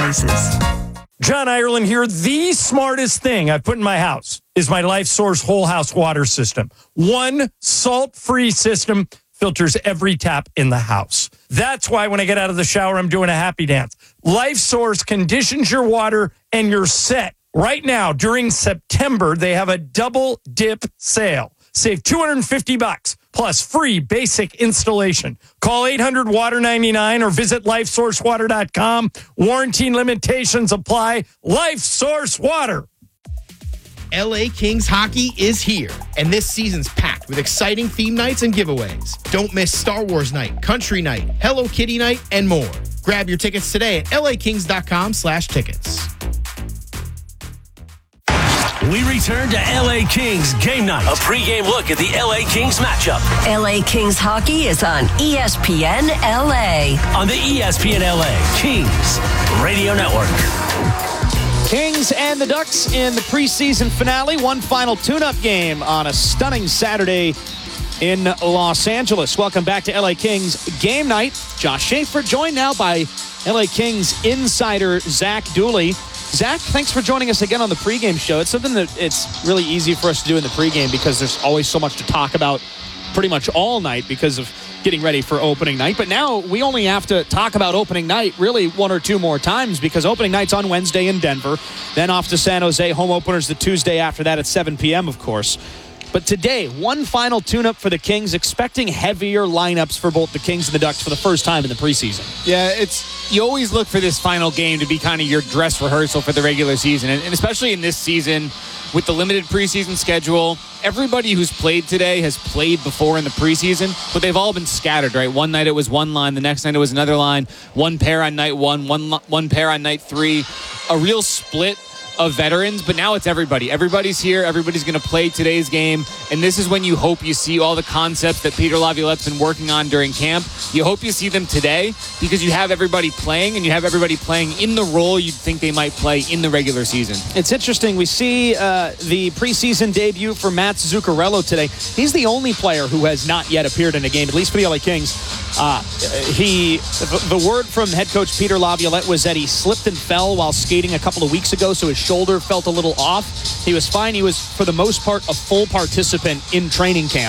places. John Ireland here. The smartest thing I've put in my house is my LifeSource whole house water system. One salt-free system filters every tap in the house. That's why when I get out of the shower, I'm doing a happy dance. LifeSource conditions your water and you're set. Right now, during September, they have a double dip sale. Save $250 plus free basic installation. Call 800-WATER-99 or visit LifeSourceWater.com. Warranty limitations apply. LifeSource Water. LA Kings hockey is here, and this season's packed with exciting theme nights and giveaways. Don't miss Star Wars Night, Country Night, Hello Kitty Night, and more. Grab your tickets today at lakings.com/tickets. We return to LA Kings Game Night. A pregame look at the LA Kings matchup. LA Kings hockey is on ESPN LA. On the ESPN LA Kings Radio Network. Kings and the Ducks in the preseason finale. One final tune-up game on a stunning Saturday in Los Angeles. Welcome back to LA Kings Game Night. Josh Schaefer joined now by LA Kings insider Zach Dooley. Zach, thanks for joining us again on the pregame show. It's something that it's really easy for us to do in the pregame because there's always so much to talk about pretty much all night because of getting ready for opening night. But now we only have to talk about opening night really one or two more times because opening night's on Wednesday in Denver, then off to San Jose. Home opener's the Tuesday after that at 7 p.m., of course. But today, one final tune-up for the Kings, expecting heavier lineups for both the Kings and the Ducks for the first time in the preseason. Yeah, you always look for this final game to be kind of your dress rehearsal for the regular season. And especially in this season, with the limited preseason schedule, everybody who's played today has played before in the preseason, but they've all been scattered, right? One night it was one line, the next night it was another line, one pair on night one pair on night three. A real split of veterans, but now it's everybody. Everybody's here. Everybody's going to play today's game, and this is when you hope you see all the concepts that Peter Laviolette's been working on during camp. You hope you see them today because you have everybody playing, and you have everybody playing in the role you'd think they might play in the regular season. It's interesting. We see the preseason debut for Mats Zuccarello today. He's the only player who has not yet appeared in a game, at least for the LA Kings. The word from head coach Peter Laviolette was that he slipped and fell while skating a couple of weeks ago, so his shoulder felt a little off. He was fine. He was, for the most part, a full participant in training camp,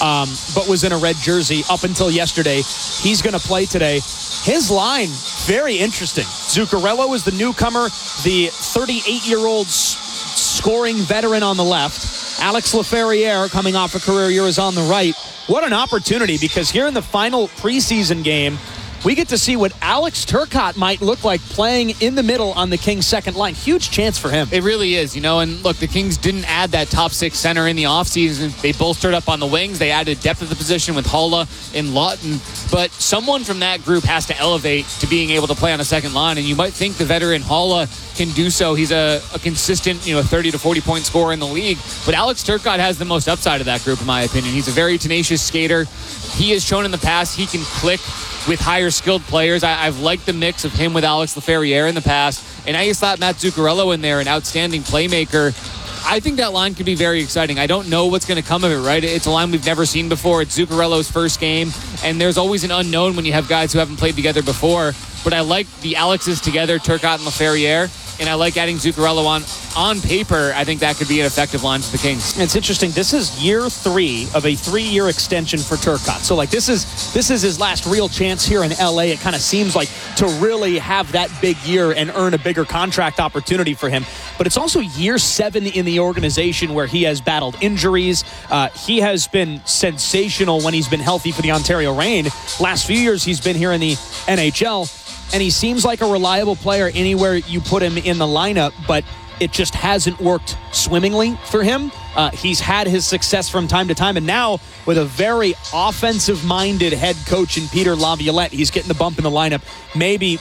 but was in a red jersey up until yesterday. He's going to play today. His line, very interesting. Zuccarello is the newcomer, the 38-year-old scoring veteran on the left. Alex Laferriere, coming off a career year, is on the right. What an opportunity, because here in the final preseason game, we get to see what Alex Turcotte might look like playing in the middle on the Kings' second line. Huge chance for him. It really is, and look, the Kings didn't add that top six center in the offseason. They bolstered up on the wings. They added depth of the position with Haula and Lawton, but someone from that group has to elevate to being able to play on a second line, and you might think the veteran Haula can do so. He's a consistent, 30 to 40-point scorer in the league, but Alex Turcotte has the most upside of that group, in my opinion. He's a very tenacious skater. He has shown in the past he can click with higher skilled players. I've liked the mix of him with Alex Laferriere in the past, and now you slap Mats Zuccarello in there, an outstanding playmaker. I think that line could be very exciting. I don't know what's going to come of it, right? It's a line we've never seen before. It's Zuccarello's first game, and there's always an unknown when you have guys who haven't played together before. But I like the Alexes together, Turcotte and Laferriere, and I like adding Zuccarello on paper. I think that could be an effective line for the Kings. It's interesting. This is year 3 of a 3-year extension for Turcotte. So, this is his last real chance here in LA. It kind of seems like to really have that big year and earn a bigger contract opportunity for him. But it's also year 7 in the organization where he has battled injuries. He has been sensational when he's been healthy for the Ontario Reign. Last few years, he's been here in the NHL. And he seems like a reliable player anywhere you put him in the lineup, but it just hasn't worked swimmingly for him. He's had his success from time to time, and now with a very offensive-minded head coach in Peter Laviolette, he's getting the bump in the lineup. Maybe